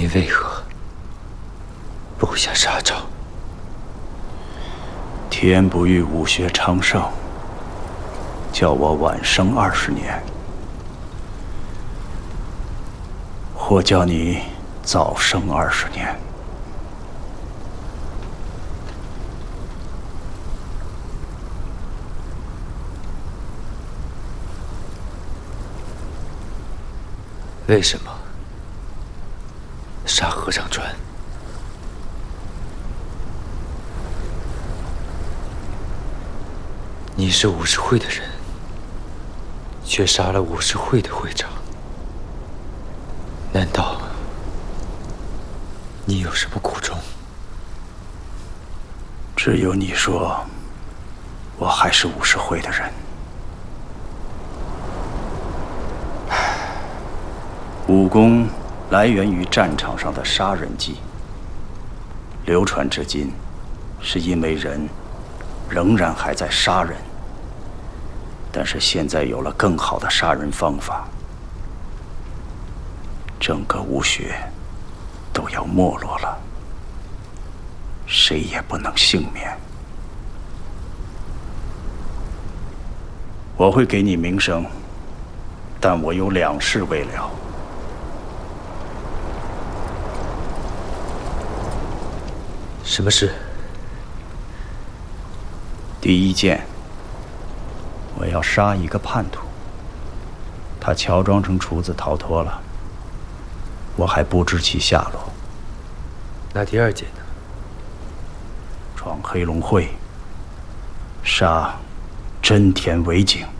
你为何布下杀招？ 天不欲武学昌盛，叫我晚生20年，或叫你早生20年。 为什么杀和尚传？你是武士会的人，却杀了武士会的会长，难道你有什么苦衷？ 只有你说，我还是武士会的人。武功来源于战场上的杀人技，流传至今，是因为人仍然还在杀人。但是现在有了更好的杀人方法，整个武学都要没落了，谁也不能幸免。我会给你名声，但我有2事未了。 什么事？ 第一件，我要杀一个叛徒，他乔装成厨子逃脱了，我还不知其下落。 那第2件呢？ 闯黑龙会，杀真田为景。